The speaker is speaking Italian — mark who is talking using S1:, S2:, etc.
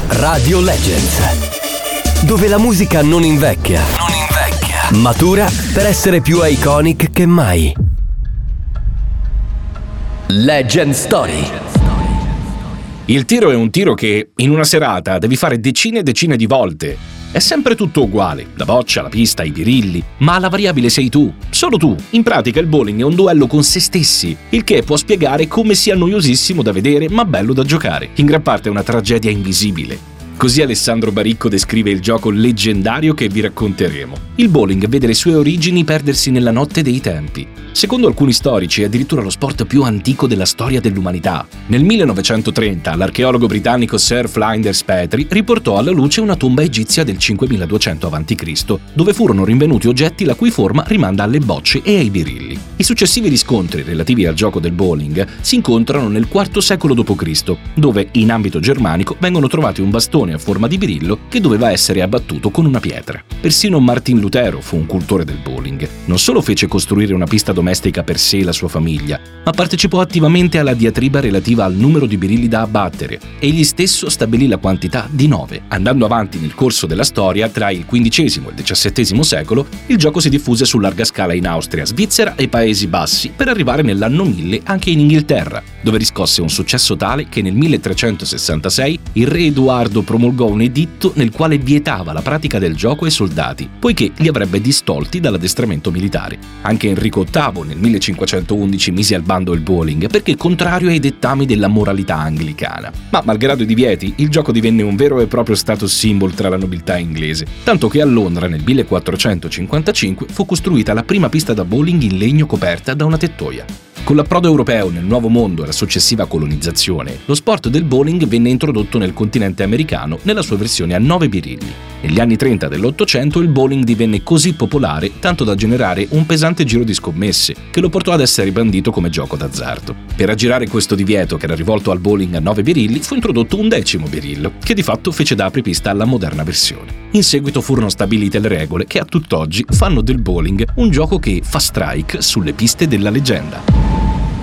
S1: Radio Legends, dove la musica non invecchia, matura per essere più iconic che mai. Legend Story.
S2: Il tiro è un tiro che in una serata devi fare decine e decine di volte. È sempre tutto uguale, la boccia, la pista, i birilli, ma la variabile sei tu, solo tu. In pratica il bowling è un duello con se stessi, il che può spiegare come sia noiosissimo da vedere ma bello da giocare. In gran parte è una tragedia invisibile. Così Alessandro Baricco descrive il gioco leggendario che vi racconteremo. Il bowling vede le sue origini perdersi nella notte dei tempi. Secondo alcuni storici è addirittura lo sport più antico della storia dell'umanità. Nel 1930 l'archeologo britannico Sir Flinders Petrie riportò alla luce una tomba egizia del 5200 a.C., dove furono rinvenuti oggetti la cui forma rimanda alle bocce e ai birilli. I successivi riscontri relativi al gioco del bowling si incontrano nel IV secolo d.C., dove in ambito germanico vengono trovati un bastone a forma di birillo che doveva essere abbattuto con una pietra. Persino Martin Lutero fu un cultore del bowling. Non solo fece costruire una pista domestica per sé e la sua famiglia, ma partecipò attivamente alla diatriba relativa al numero di birilli da abbattere. Egli stesso stabilì la quantità di 9. Andando avanti nel corso della storia, tra il XV e il XVII secolo, il gioco si diffuse su larga scala in Austria, Svizzera e Paesi Bassi, per arrivare nell'anno 1000 anche in Inghilterra, dove riscosse un successo tale che nel 1366 il re Edoardo promulgò un editto nel quale vietava la pratica del gioco ai soldati, poiché li avrebbe distolti dall'addestramento militare. Anche Enrico VIII nel 1511 mise al bando il bowling perché contrario ai dettami della moralità anglicana. Ma malgrado i divieti, il gioco divenne un vero e proprio status symbol tra la nobiltà inglese, tanto che a Londra nel 1455 fu costruita la prima pista da bowling in legno coperta da una tettoia. Con l'approdo europeo nel Nuovo Mondo e la successiva colonizzazione, lo sport del bowling venne introdotto nel continente americano nella sua versione a 9 birilli. Negli anni 30 dell'Ottocento il bowling divenne così popolare tanto da generare un pesante giro di scommesse, che lo portò ad essere bandito come gioco d'azzardo. Per aggirare questo divieto, che era rivolto al bowling a 9 birilli, fu introdotto un 10° birillo, che di fatto fece da apripista alla moderna versione. In seguito furono stabilite le regole che a tutt'oggi fanno del bowling un gioco che fa strike sulle piste della leggenda.